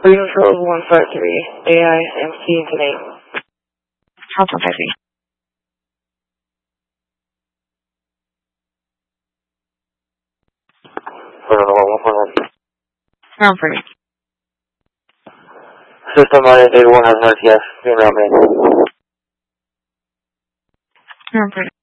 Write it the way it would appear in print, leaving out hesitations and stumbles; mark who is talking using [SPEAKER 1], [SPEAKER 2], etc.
[SPEAKER 1] Freedom Control 153, AIMC today.
[SPEAKER 2] House 153. Ground for me.
[SPEAKER 3] System 81 has an RTS. Ground for me.
[SPEAKER 2] Ground for me.